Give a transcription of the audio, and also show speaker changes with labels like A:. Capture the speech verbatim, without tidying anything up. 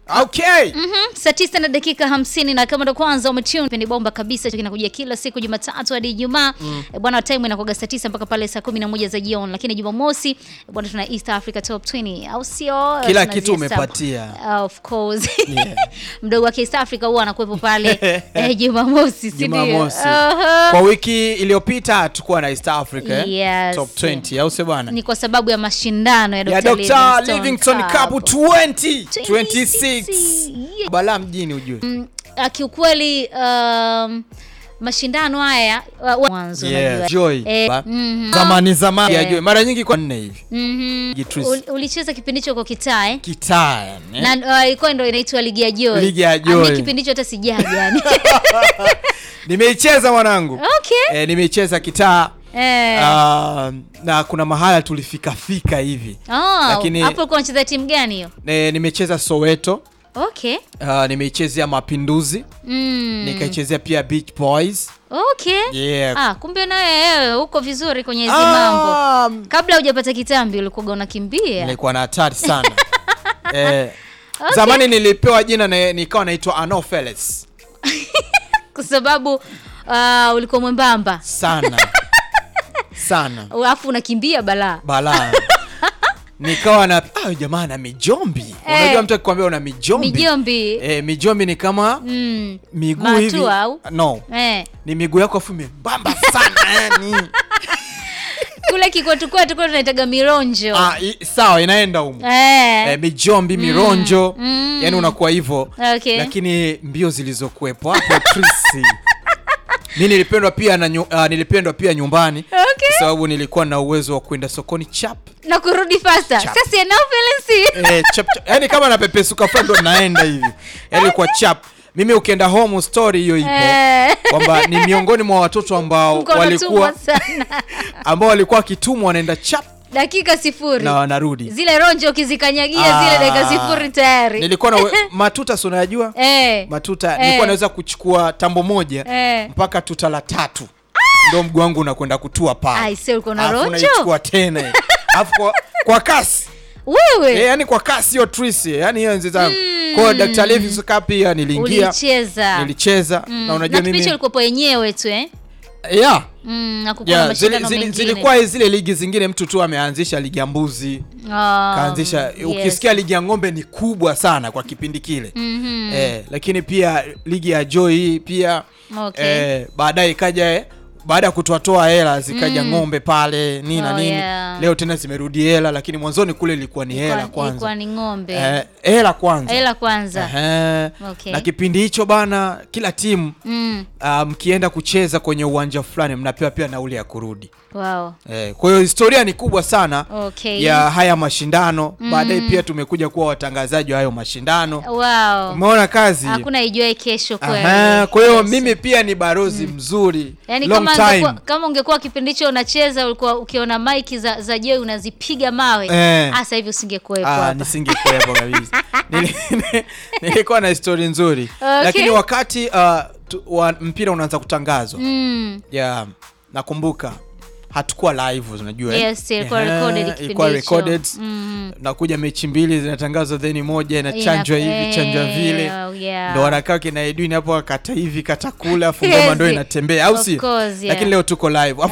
A: Okay.
B: Mhm. Saa tisa na dakika hamsini na kama ndo kwanza umetune ni bomba kabisa kinakuja kila siku Jumatatu hadi Ijumaa. Mm. E, bwana time inakuwa saa tisa mpaka pale saa kumi na moja za jioni, lakini Jumamosi e, bwana tuna East Africa Top ishirini au sio?
A: Kila kitu umepatia.
B: Uh, of course.
A: Yeah.
B: Mdogo wa East Africa huwa anakuepo pale eh, Jumamosi, si ndio?
A: Jumamosi.
B: Uh-huh.
A: Kwa wiki iliyopita tulikuwa na East Africa
B: Yes.
A: Top ishirini au sio bwana?
B: Ni kwa sababu ya mashindano ya
A: Ya
B: Doctor
A: Doctor
B: Livingstone,
A: Livingstone Cup ishirini twenty-six.
B: Yeah.
A: Bala mjini ujue.
B: Mm, kiukweli um, mashindano haya mwanzo uh,
A: yeah.
B: unajua.
A: Joy.
B: Eh, mm-hmm.
A: Zamani zamani
B: Eh.
A: ya Joy. Mara nyingi kwa nne hivi.
B: Mhm.
A: Gitrisi.
B: Ul, ulicheza kipindi hicho kwa kitaa eh?
A: Kitaa. Eh?
B: Na uh, ilikuwa ndio inaitwa Ligi ya Joy.
A: Ligi ya Joy.
B: Mimi kipindi hicho hata sijaja yani.
A: Nimeicheza mwanangu.
B: Okay.
A: Eh, nimeicheza kitaa.
B: Eh.
A: Uh, na kuna mahala tulifika fika hivi.
B: Oh,
A: lakini
B: hapo ulikuwa unacheza timu gani hiyo?
A: Ne, nimecheza Soweto.
B: Okay.
A: Uh, nimeichezea Mapinduzi.
B: Mm.
A: Nikaichezea pia Beach Boys.
B: Okay.
A: Yeah.
B: Ah, kumbe nawe wewe uko vizuri kwenye hizo
A: Ah,
B: mambo. Kabla hujapata kitambi ulikuwa unakimbia.
A: Nilikuwa na hatari sana. eh,
B: Okay.
A: Zamani nilipewa jina na nikawa naitwa Anopheles.
B: Kwa sababu uh, ulikuwa mwembamba
A: Sana. Sana.
B: alafu unakimbia balaa.
A: Balaa. Nikawa na ah jamaa na mijombi.
B: Eh.
A: Unajua mtu akikwambia una mijombi.
B: Mijombi.
A: Eh, mijombi ni kama
B: Mm.
A: miguu hivi.
B: Matua au?
A: No.
B: Eh.
A: Ni miguu yako afu membamba sana yani.
B: Kule kikwetu kwetu tulikuwa tunaitaga mironjo.
A: Ah, i, sawa inaenda huko.
B: Eh.
A: Eh, mijombi, mironjo.
B: Mm.
A: Yaani unakuwa hivyo.
B: Okay.
A: Lakini mbio zilizokuepo hapo Trisi. Mimi nilipendwa pia na nyu, uh, nilipendwa pia nyumbani.
B: Okay.
A: Kwa sababu nilikuwa na uwezo wa kwenda sokoni chap.
B: Na kurudi faster.
A: Chap.
B: Sasa ina feelings.
A: Eh, chap, chap. Yaani kama napepesuka front ndo naenda hivi. Yaani kwa chap. Mimi ukienda home story hiyo ipo.
B: Eh.
A: Kwamba ni miongoni mwa watoto ambao
B: Mkono
A: walikuwa
B: sana.
A: ambao walikuwa kitumwa wanaenda chap
B: Dakika sifuri.
A: na wanarudi.
B: Zile ronjo ukizikanyagia
A: Ah,
B: zile dakika sifuri tayari.
A: Nilikuwa na we, matuta si unayajua?
B: Eh.
A: Matuta
B: Eh.
A: nilikuwa naweza kuchukua tambo moja
B: Eh.
A: mpaka tuta la tatu. Ndio mguu wangu unakwenda kutua pale.
B: Ai, sio uko na
A: Alafu
B: ronjo?
A: unaichukua tena. Alafu kwa, kwa kasi.
B: Wewe.
A: Eh, yani kwa kasi hiyo Trisi, yani hiyo enzi zangu. Mm. Kwa Doctor Livingstone Cup pia niliingia.
B: Ulicheza.
A: Nilicheza
B: Mm.
A: na unajua
B: na
A: mimi.
B: Na ulikuwa wenyewe tu eh?
A: Yeah.
B: Mm, na kukua
A: Yeah,
B: mashindano
A: zili,
B: mengine.
A: zili, zilikuwa zile ligi zingine mtu tu ameanzisha ligi ya mbuzi.
B: Oh,
A: Kaanzisha
B: yes.
A: Ukisikia ligi ya ng'ombe ni kubwa sana kwa kipindi kile.
B: Mhm.
A: Eh, lakini pia ligi ya Joy hii pia
B: Okay.
A: eh, baadaye ikaja eh, baada ya kutoatoa hela zikaja mm. ng'ombe pale nini na
B: Oh,
A: nini.
B: yeah.
A: Leo tena zimerudi hela, lakini mwanzoni kule ilikuwa ni hela kwanza.
B: Ilikuwa ni ng'ombe.
A: Eh, hela kwanza.
B: Hela kwanza.
A: Eh,
B: Okay.
A: na kipindi hicho bana kila timu
B: Mm.
A: mkienda um, kucheza kwenye uwanja fulani mnapewa pia nauli ya kurudi.
B: Wow.
A: Eh, kwa hiyo historia ni kubwa sana
B: Okay.
A: ya haya mashindano.
B: Mm.
A: Baadaye pia tumekuja kuwa watangazaji wa hayo mashindano.
B: Wow.
A: Umeona kazi?
B: Hakuna ijuae kesho kweli.
A: Aha, kwa hiyo
B: Yes.
A: mimi pia ni barozi mm. mzuri.
B: Yaani
A: long
B: kama
A: time.
B: ungekuwa, kama ungekuwa kipindi hicho unacheza ulikuwa ukiona maiki za za Joy unazipiga mawe.
A: Eh.
B: Sasa hivi usingekuepo
A: Ah,
B: hapa.
A: nisingekuwepo kabisa. Nili- Nilikuwa na historia nzuri.
B: Okay.
A: Lakini wakati uh, tu, wa, mpira unaanza kutangazwa.
B: Mm.
A: Yeah, nakumbuka hatukuwa live unajua.
B: Yes, ilikuwa recorded kipindi
A: ilikuwa
B: hicho.
A: recorded.
B: Mm.
A: Nakuja mechi mbili zinatangazwa then moja inachanjwa
B: Ina-
A: hivi chanjwa vile.
B: Eh, yeah.
A: Ndo wanakaa kina Edwin hapo akata hivi kata kula afu ngoma ndo inatembea au
B: Of
A: si?
B: course, yeah.
A: Lakini leo tuko live.